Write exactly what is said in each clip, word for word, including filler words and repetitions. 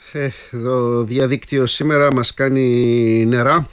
Ε, το διαδίκτυο σήμερα μας κάνει νερά.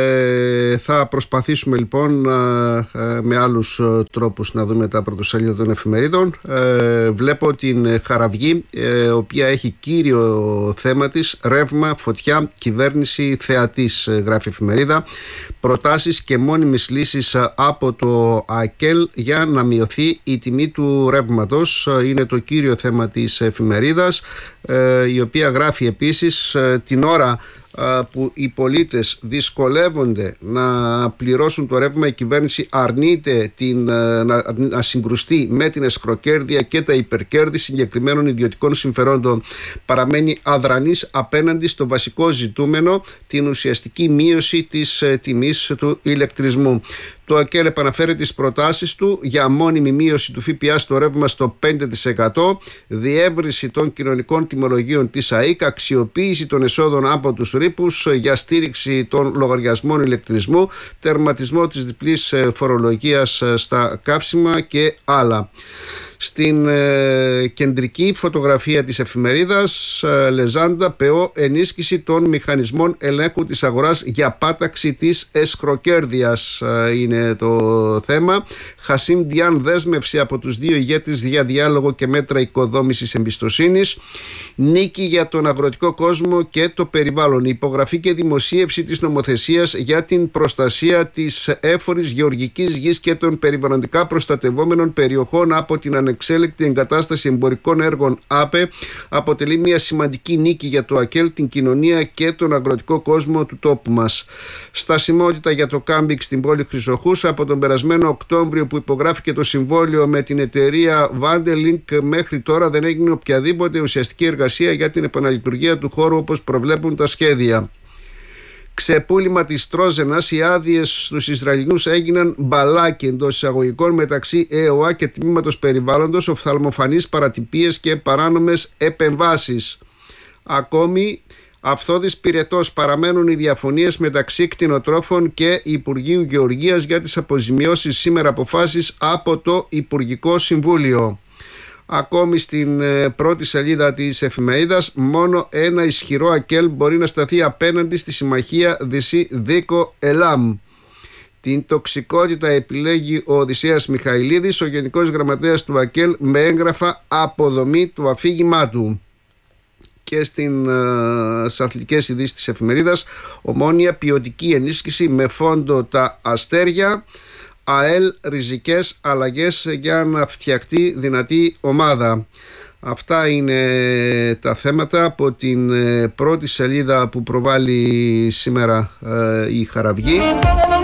Ε, θα προσπαθήσουμε λοιπόν ε, με άλλους τρόπους να δούμε τα πρωτοσέλιδα των εφημερίδων. Ε, βλέπω την Χαραυγή, ε, οποία έχει κύριο θέμα της ρεύμα, φωτιά, κυβέρνηση θεατής, γράφει εφημερίδα. Προτάσεις και μόνιμες λύσεις από το ΑΚΕΛ για να μειωθεί η τιμή του ρεύματος είναι το κύριο θέμα της εφημερίδας, ε, η οποία γράφει επίσης την ώρα που οι πολίτες δυσκολεύονται να πληρώσουν το ρεύμα, η κυβέρνηση αρνείται την, να, να συγκρουστεί με την εσχροκέρδεια και τα υπερκέρδη συγκεκριμένων ιδιωτικών συμφερόντων. Παραμένει αδρανής απέναντι στο βασικό ζητούμενο, την ουσιαστική μείωση της τιμής του ηλεκτρισμού. Το ΑΚΕΛ επαναφέρει τις προτάσεις του για μόνιμη μείωση του ΦΠΑ στο ρεύμα στο πέντε τοις εκατό, διεύρυνση των κοινωνικών τιμολογίων της ΑΕΚ, αξιοποίηση των εσόδων από τους ρήπους για στήριξη των λογαριασμών ηλεκτρισμού, τερματισμό της διπλής φορολογίας στα καύσιμα και άλλα. Στην ε, κεντρική φωτογραφία της εφημερίδας, ε, Λεζάντα, ΠΕΟ, ενίσχυση των μηχανισμών ελέγχου της αγοράς για πάταξη της εσχροκέρδειας ε, είναι το θέμα. Χασίμ Διάν, δέσμευση από τους δύο ηγέτες για διάλογο και μέτρα οικοδόμησης εμπιστοσύνης. Νίκη για τον αγροτικό κόσμο και το περιβάλλον. Υπογραφή και δημοσίευση της νομοθεσίας για την προστασία της έφορης γεωργικής γης και των περιβαλλοντικά προστατευόμενων περιοχών από την ανεξέλεκτη εγκατάσταση εμπορικών έργων ΑΠΕ αποτελεί μια σημαντική νίκη για το ΑΚΕΛ, την κοινωνία και τον αγροτικό κόσμο του τόπου μας. Στασιμότητα για το κάμπινγκ στην πόλη Χρυσοχούς. Από τον περασμένο Οκτώβριο που υπογράφηκε το συμβόλαιο με την εταιρεία Vandelink, μέχρι τώρα δεν έγινε οποιαδήποτε ουσιαστική εργασία για την επαναλειτουργία του χώρου όπως προβλέπουν τα σχέδια. Ξεπούλημα της Τρόζενας, οι άδειες στους Ισραηλινούς έγιναν μπαλάκι εντός εισαγωγικών μεταξύ ΕΟΑ και Τμήματος Περιβάλλοντος, οφθαλμοφανείς παρατυπίες και παράνομες επεμβάσεις. Ακόμη αυθώδης πυρετός παραμένουν οι διαφωνίες μεταξύ κτηνοτρόφων και Υπουργείου Γεωργίας για τις αποζημιώσεις, σήμερα αποφάσεις από το Υπουργικό Συμβούλιο. Ακόμη στην πρώτη σελίδα της εφημερίδας, μόνο ένα ισχυρό ΑΚΕΛ μπορεί να σταθεί απέναντι στη συμμαχία Δυσί-Δίκο-Ελάμ. Την τοξικότητα επιλέγει ο Οδυσσέας Μιχαηλίδης, ο Γενικός Γραμματέας του ΑΚΕΛ, με έγγραφα αποδομή του αφήγημά του. Και στην, στις αθλητικές ειδήσεις της εφημερίδας, Ομόνοια, ποιοτική ενίσχυση με φόντο τα αστέρια. ΑΕΛ, ριζικές αλλαγές για να φτιαχτεί δυνατή ομάδα. Αυτά είναι τα θέματα από την πρώτη σελίδα που προβάλλει σήμερα ε, η Χαραυγή.